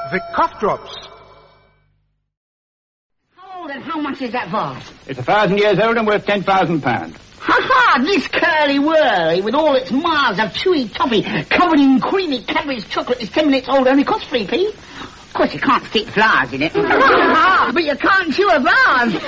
The cough drops. How old and how much is that vase? It's 1,000 years old and worth £10,000. Ha-ha! This curly-whirly, with all its miles of chewy toffee covered in creamy Cadbury's chocolate, is 10 minutes old, only costs 3p. Of course, you can't stick flowers in it. But you can't chew a vase.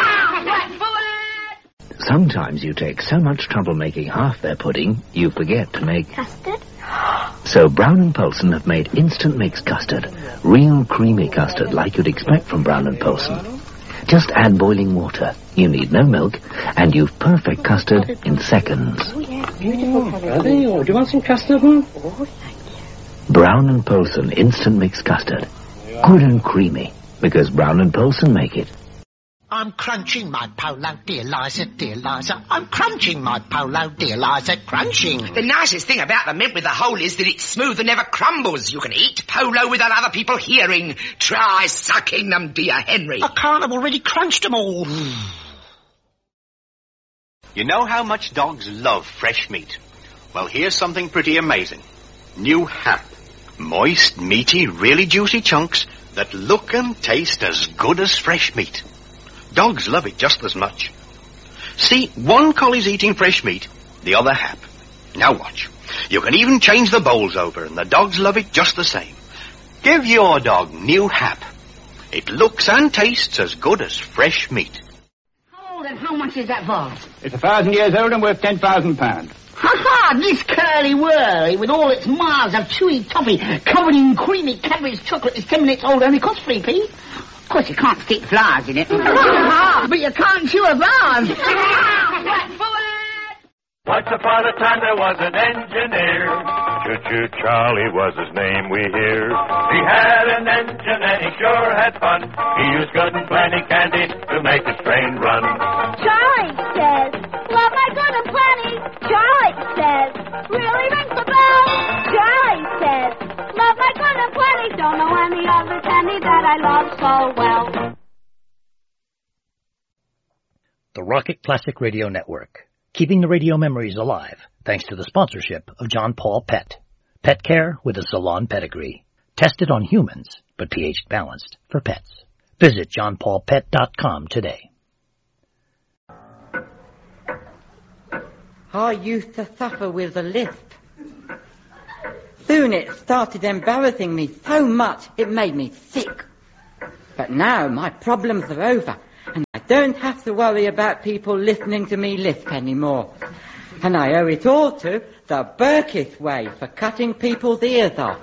Sometimes you take so much trouble making half their pudding, you forget to make... Custard? So Brown & Poulsen have made instant mix custard. Real creamy custard like you'd expect from Brown & Poulsen. Just add boiling water. You need no milk, and you've perfect custard in seconds. Oh, yeah, beautiful colour. Do you want some custard, Mum? Oh, thank you. Brown & Poulsen instant mix custard. Good and creamy, because Brown & Poulsen make it. I'm crunching my polo, dear Liza, dear Liza. I'm crunching my polo, dear Liza, crunching. The nicest thing about the mint with the hole is that it's smooth and never crumbles. You can eat polo without other people hearing. Try sucking them, dear Henry. I can't, I've already crunched them all. You know how much dogs love fresh meat? Well, here's something pretty amazing. New Hap. Moist, meaty, really juicy chunks that look and taste as good as fresh meat. Dogs love it just as much. See, one collie's eating fresh meat, the other Hap. Now watch. You can even change the bowls over, and the dogs love it just the same. Give your dog New Hap. It looks and tastes as good as fresh meat. How old and how much is that vase? It's 1,000 years old and worth £10,000. Ha-ha! This curly-whirly, with all its miles of chewy toffee covered in creamy Cadbury's chocolate, is 10 minutes old, only costs 3p. Of course, you can't stick flowers in it. But you can't chew a vase. Once upon a time there was an engineer. Choo-choo Charlie was his name, we hear. He had an engine and he sure had fun. He used good and plenty candy to make his train run. Charlie says, love my good and plenty. Charlie says, really rings the bell. Charlie says, love my good and plenty. Don't know any other candy that I love so well. The Rocket Classic Radio Network. Keeping the radio memories alive, thanks to the sponsorship of John Paul Pet. Pet care with a salon pedigree. Tested on humans, but pH balanced for pets. Visit johnpaulpet.com today. I used to suffer with a lisp. Soon it started embarrassing me so much it made me sick. But now my problems are over. And I don't have to worry about people listening to me lisp anymore. And I owe it all to the Burkiss way for cutting people's ears off.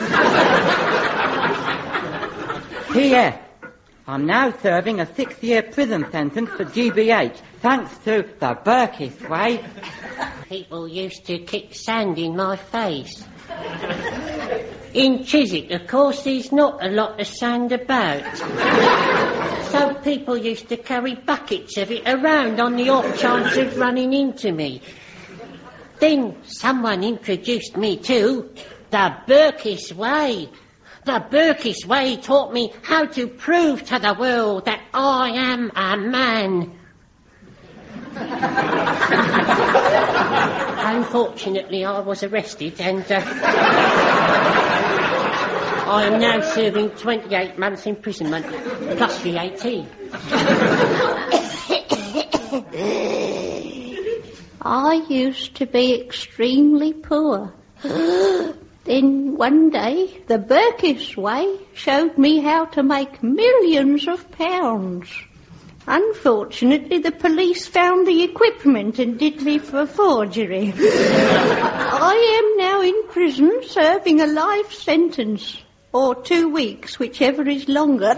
P.S. I'm now serving a 6-year prison sentence for GBH, thanks to the Burkiss way. People used to kick sand in my face. In Chiswick, of course, there's not a lot of sand about. So people used to carry buckets of it around on the off chance of running into me. Then someone introduced me to the Burkiss way. The Burkiss way taught me how to prove to the world that I am a man. Unfortunately, I was arrested and I am now serving 28 months imprisonment, plus VAT. I used to be extremely poor. Then one day, the Burkiss way showed me how to make millions of pounds. Unfortunately, the police found the equipment and did me for forgery. I am now in prison serving a life sentence. Or 2 weeks, whichever is longer.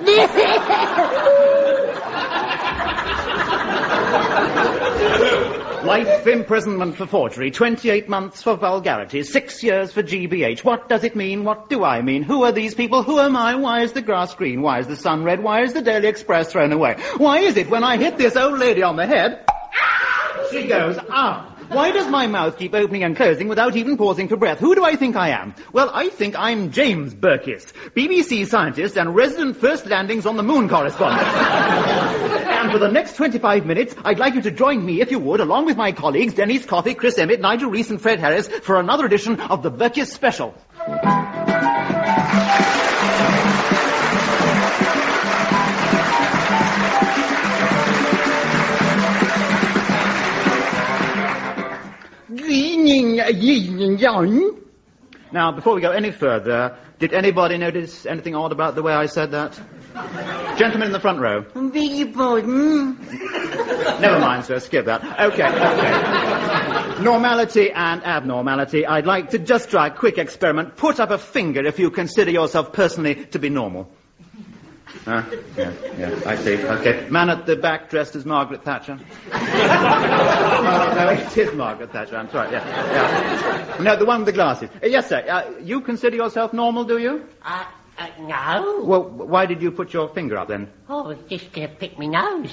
Life imprisonment for forgery, 28 months for vulgarity, 6 years for GBH. What does it mean? What do I mean? Who are these people? Who am I? Why is the grass green? Why is the sun red? Why is the Daily Express thrown away? Why is it when I hit this old lady on the head, she goes, ah? Why does my mouth keep opening and closing without even pausing for breath? Who do I think I am? Well, I think I'm James Burkiss, BBC scientist and resident first landings on the moon correspondent. And for the next 25 minutes, I'd like you to join me, if you would, along with my colleagues Dennis Coffey, Chris Emmett, Nigel Reese and Fred Harris, for another edition of the Burkiss Special. Now, before we go any further, did anybody notice anything odd about the way I said that? Gentleman in the front row. Beg your pardon. Never mind, sir, skip that. Okay. Normality and abnormality. I'd like to just try a quick experiment. Put up a finger if you consider yourself personally to be normal. Yeah, I see. Okay. Man at the back dressed as Margaret Thatcher. No, it is Margaret Thatcher, I'm sorry, yeah. No, the one with the glasses. Yes, sir. You consider yourself normal, do you? No. Well, why did you put your finger up then? Oh, just pick me nose.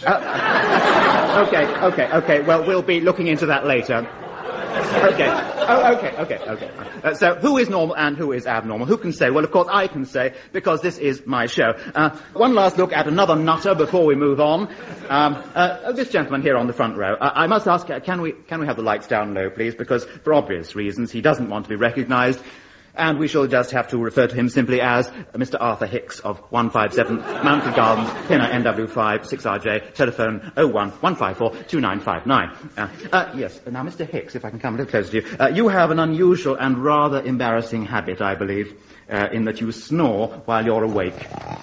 Okay. Well, we'll be looking into that later. Okay. Okay. So, who is normal and who is abnormal? Who can say? Well, of course, I can say, because this is my show. One last look at another nutter before we move on. This gentleman here on the front row. I must ask, can we have the lights down low, please? Because, for obvious reasons, he doesn't want to be recognised. And we shall just have to refer to him simply as Mr. Arthur Hicks of 157 Mounted Gardens, Pinner NW5 6RJ, telephone 011542959. Yes, now Mr. Hicks, if I can come a little closer to you, you have an unusual and rather embarrassing habit, I believe, in that you snore while you're awake.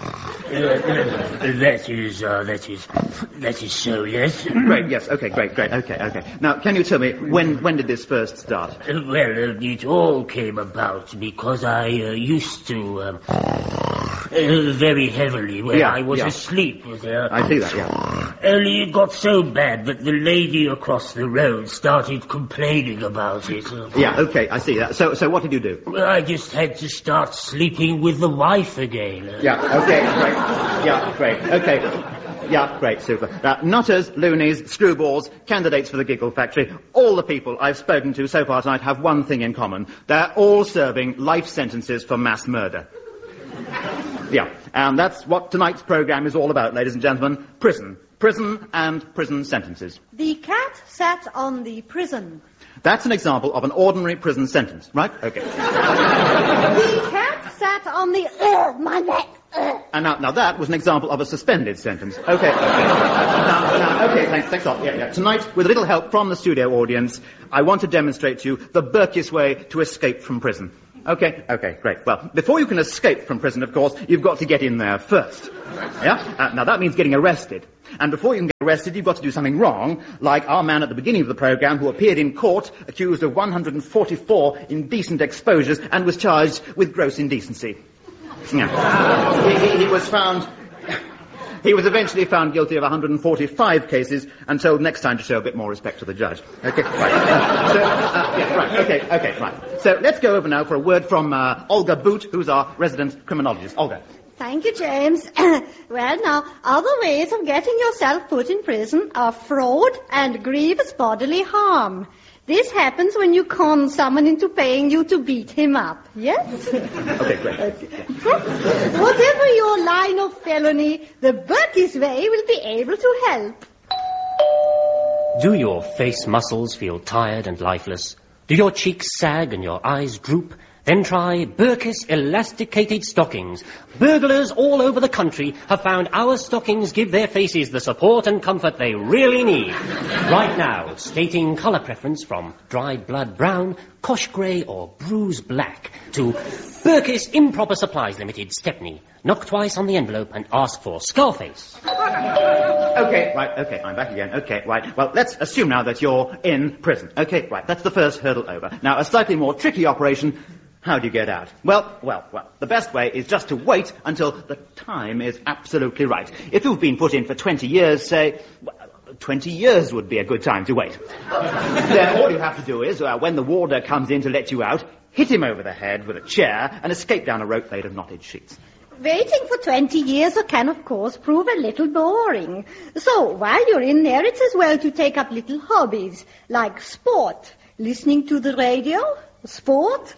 That is so, yes. Great, yes, okay, great, okay. Now, can you tell me, when did this first start? Well, it all came about because I used to, very heavily when I was asleep. I see that, yeah. Only it got so bad that the lady across the road started complaining about it. Yeah, okay, I see that. So what did you do? Well, I just had to start sleeping with the wife again. Yeah, okay, great. Yeah, great, okay. Yeah, great, super. Nutters, loonies, screwballs, candidates for the Giggle Factory, all the people I've spoken to so far tonight have one thing in common. They're all serving life sentences for mass murder. Yeah, and that's what tonight's programme is all about, ladies and gentlemen. Prison. Prison and prison sentences. The cat sat on the prison. That's an example of an ordinary prison sentence, right? Okay. The cat sat on the... my neck. And now that was an example of a suspended sentence. Okay. Okay, thanks a lot. Yeah. Tonight, with a little help from the studio audience, I want to demonstrate to you the Burkish way to escape from prison. Okay, great. Well, before you can escape from prison, of course, you've got to get in there first. Yeah? Now, that means getting arrested. And before you can get arrested, you've got to do something wrong, like our man at the beginning of the programme who appeared in court accused of 144 indecent exposures and was charged with gross indecency. Yeah. He was eventually found guilty of 145 cases and told next time to show a bit more respect to the judge. Okay, right. Right. So let's go over now for a word from Olga Boot, who's our resident criminologist. Olga. Thank you, James. Well, now, other ways of getting yourself put in prison are fraud and grievous bodily harm. This happens when you con someone into paying you to beat him up, yes? Okay, great. Whatever your line of felony, the Burkish way will be able to help. Do your face muscles feel tired and lifeless? Do your cheeks sag and your eyes droop? Then try Burkish elasticated stockings. Burglars all over the country have found our stockings give their faces the support and comfort they really need. Right now, stating colour preference from dried blood brown, cosh grey or bruise black to Burkish Improper Supplies Limited, Stepney. Knock twice on the envelope and ask for Scarface. Okay, I'm back again. Okay, right. Well, let's assume now that you're in prison. Okay, right, that's the first hurdle over. Now, a slightly more tricky operation. How do you get out? Well, the best way is just to wait until the time is absolutely right. If you've been put in for 20 years, say, 20 years would be a good time to wait. Then all you have to do is, when the warder comes in to let you out, hit him over the head with a chair and escape down a rope made of knotted sheets. Waiting for 20 years can, of course, prove a little boring. So, while you're in there, it's as well to take up little hobbies, like sport, listening to the radio, sport,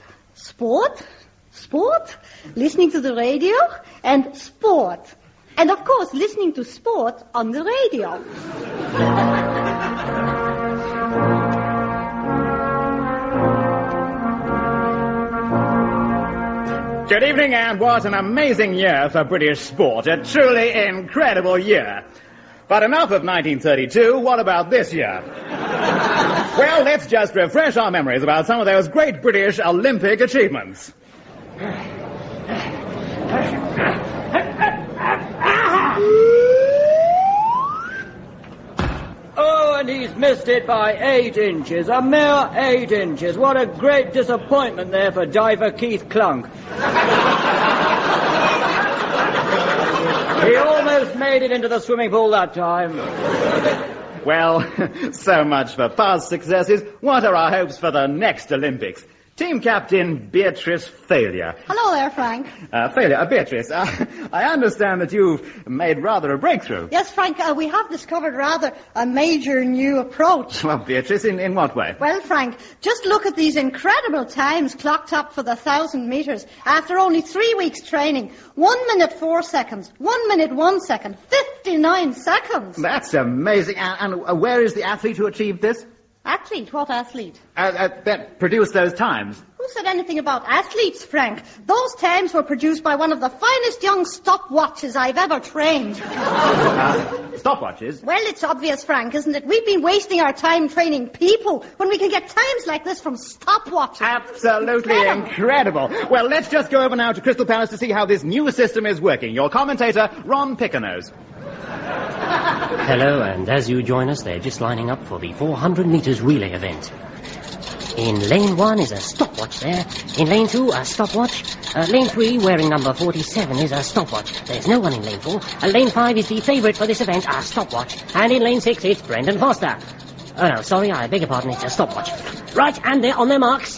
listening to the radio, and sport. And, of course, listening to sport on the radio. Good evening, and what an amazing year for British sport. A truly incredible year. But enough of 1932, what about this year? Well, let's just refresh our memories about some of those great British Olympic achievements. Oh, and he's missed it by 8 inches. A mere 8 inches. What a great disappointment there for diver Keith Clunk. He almost made it into the swimming pool that time. Well, so much for past successes. What are our hopes for the next Olympics? Team captain Beatrice Failure. Hello there, Frank. Beatrice, I understand that you've made rather a breakthrough. Yes, Frank, we have discovered rather a major new approach. Well, Beatrice, in what way? Well, Frank, just look at these incredible times clocked up for the 1,000 metres after only 3 weeks training. 1 minute 4 seconds, 1 minute 1 second, 59 seconds. That's amazing. And where is the athlete who achieved this? Athlete? What athlete? That produced those times. Who said anything about athletes, Frank? Those times were produced by one of the finest young stopwatches I've ever trained. Stopwatches? Well, it's obvious, Frank, isn't it? We've been wasting our time training people when we can get times like this from stopwatches. Absolutely incredible. Well, let's just go over now to Crystal Palace to see how this new system is working. Your commentator, Ron Pickenose. Hello, and as you join us, they're just lining up for the 400 metres relay event. In lane 1 is a stopwatch there. In lane 2, a stopwatch. Lane 3, wearing number 47, is a stopwatch. There's no one in lane 4. Lane 5 is the favourite for this event, a stopwatch. And in lane 6, it's Brendan Foster. Oh, no, sorry, I beg your pardon, it's a stopwatch. Right, and they're on their marks.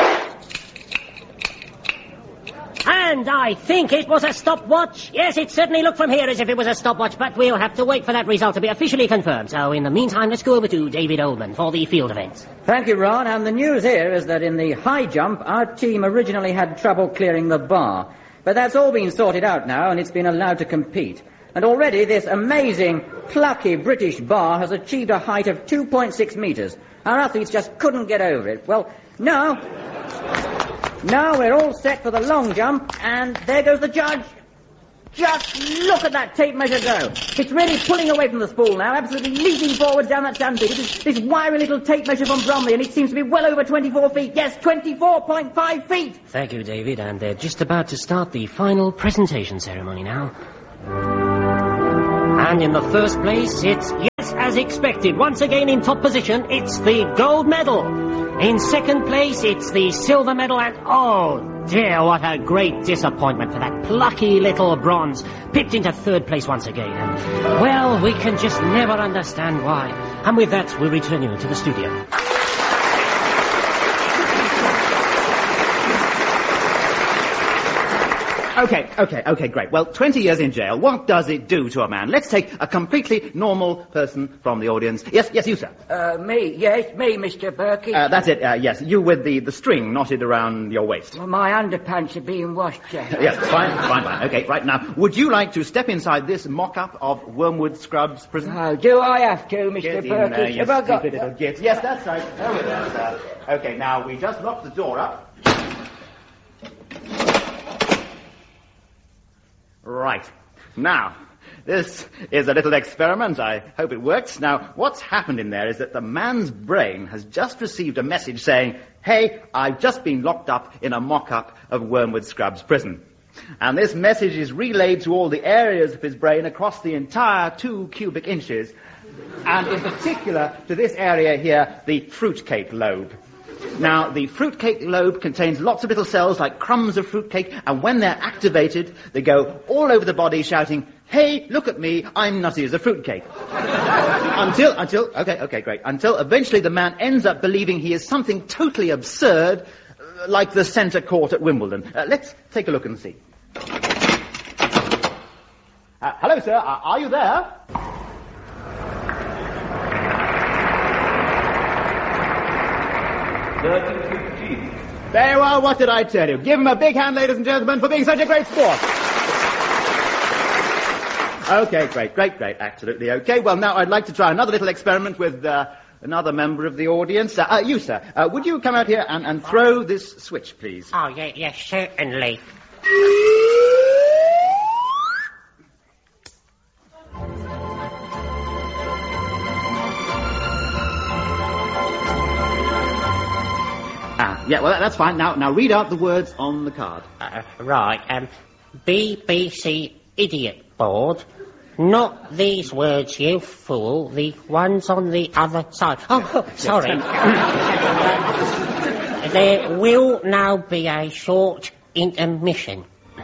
And I think it was a stopwatch. Yes, it certainly looked from here as if it was a stopwatch, but we'll have to wait for that result to be officially confirmed. So in the meantime, let's go over to David Oldman for the field events. Thank you, Ron. And the news here is that in the high jump, our team originally had trouble clearing the bar. But that's all been sorted out now, and it's been allowed to compete. And already this amazing, plucky British bar has achieved a height of 2.6 metres. Our athletes just couldn't get over it. Well, now we're all set for the long jump, and there goes the judge. Just look at that tape measure go. It's really pulling away from the spool now, absolutely leaping forwards down that sandpit. This wiry little tape measure from Bromley, and it seems to be well over 24 feet. Yes, 24.5 feet. Thank you, David, and they're just about to start the final presentation ceremony now. And in the first place, it's, yes, as expected, once again in top position, it's the gold medal. In second place, it's the silver medal, and oh dear, what a great disappointment for that plucky little bronze, pipped into third place once again. And, well, we can just never understand why. And with that, we'll return you to the studio. Okay, great. Well, 20 years in jail, what does it do to a man? Let's take a completely normal person from the audience. Yes, you, sir. Me, Mr. Berkey. That's it, yes. You with the string knotted around your waist. Well, my underpants are being washed, sir. Yes, fine. Okay, right now, would you like to step inside this mock-up of Wormwood Scrubs prison? Oh, do I have to, Mr. Berkey? Yes, little git. Yes, that's right. Over there, sir. Okay, now, we just locked the door up. Right. Now, this is a little experiment. I hope it works. Now, what's happened in there is that the man's brain has just received a message saying, hey, I've just been locked up in a mock-up of Wormwood Scrubs prison. And this message is relayed to all the areas of his brain across the entire 2 cubic inches, and in particular to this area here, the fruitcake lobe. Now, the fruitcake lobe contains lots of little cells like crumbs of fruitcake, and when they're activated, they go all over the body shouting, hey, look at me, I'm nutty as a fruitcake. Until eventually the man ends up believing he is something totally absurd, like the centre court at Wimbledon. Let's take a look and see. Hello, sir, are you there? Very well, what did I tell you? Give him a big hand, ladies and gentlemen, for being such a great sport. Okay, great, absolutely okay. Well, now I'd like to try another little experiment with another member of the audience. You, sir, would you come out here and throw this switch, please? Oh, yes, certainly. Yeah, well, that's fine. Now read out the words on the card. Right, BBC Idiot Board. Not these words, you fool. The ones on the other side. Oh, sorry. There will now be a short intermission.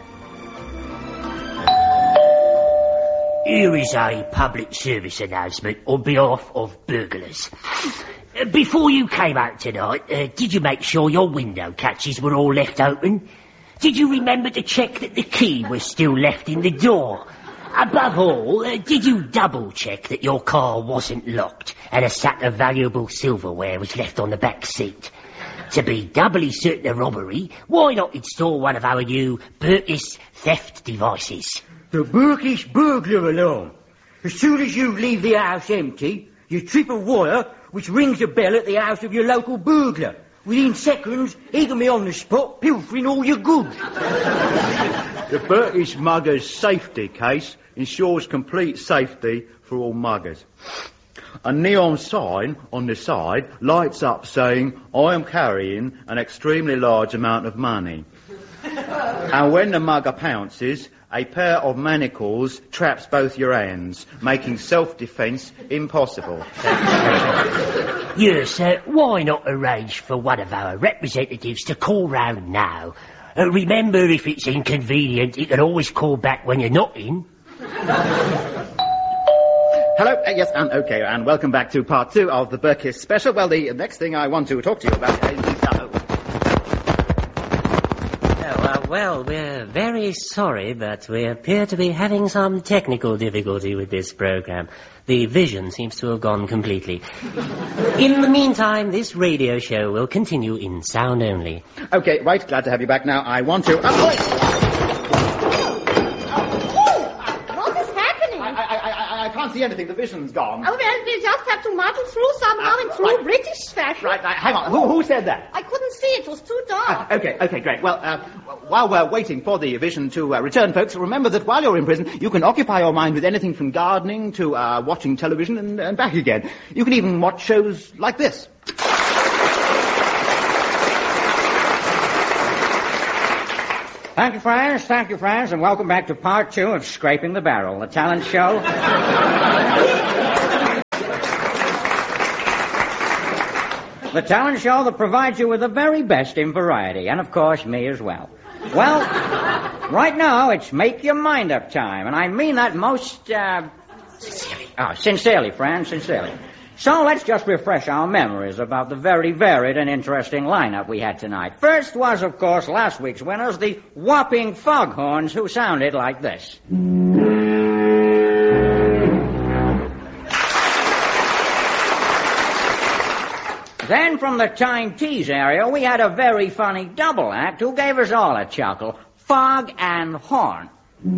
Here is a public service announcement on behalf of burglars. Before you came out tonight, did you make sure your window catches were all left open? Did you remember to check that the key was still left in the door? Above all, did you double-check that your car wasn't locked and a sack of valuable silverware was left on the back seat? To be doubly certain of robbery, why not install one of our new Burkiss theft devices? The Burkiss burglar alarm. As soon as you leave the house empty, you trip a wire which rings a bell at the house of your local burglar. Within seconds, he can be on the spot pilfering all your goods. The Burkiss Muggers Safety Case ensures complete safety for all muggers. A neon sign on the side lights up saying, "I am carrying an extremely large amount of money." And when the mugger pounces, a pair of manacles traps both your hands, making self-defence impossible. Yes, why not arrange for one of our representatives to call round now? Remember, if it's inconvenient, you can always call back when you're not in. Hello, yes, and okay, and welcome back to part 2 of the Burkiss special. Well, the next thing I want to talk to you about is... Well, we're very sorry, but we appear to be having some technical difficulty with this program. The vision seems to have gone completely. In the meantime, this radio show will continue in sound only. Okay, right, glad to have you back now. I want to... What is happening? I can't see anything. The vision's gone. Oh, well, we just have to muddle through somehow in true British fashion. Right, hang on. Who said that? I couldn't see. It was too dark. Okay, great. Well, while we're waiting for the vision to return, folks, remember that while you're in prison, you can occupy your mind with anything from gardening to watching television and back again. You can even watch shows like this. Thank you, friends, and welcome back to part 2 of Scraping the Barrel, the talent show. The talent show that provides you with the very best in variety, and of course, me as well. Well, right now, it's make your mind up time, and I mean that most, sincerely, friends, sincerely. So let's just refresh our memories about the very varied and interesting lineup we had tonight. First was, of course, last week's winners, the whopping Foghorns, who sounded like this. Then from the Time Tease area, we had a very funny double act who gave us all a chuckle, Fog and Horn.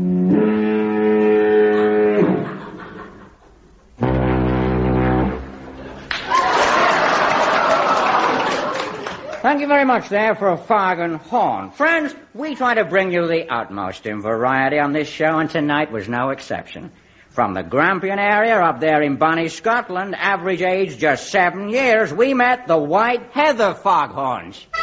Thank you very much there for Fog and Horn. Friends, we try to bring you the utmost in variety on this show, and tonight was no exception. From the Grampian area up there in Bonnie, Scotland, average age just 7 years, we met the White Heather Foghorns.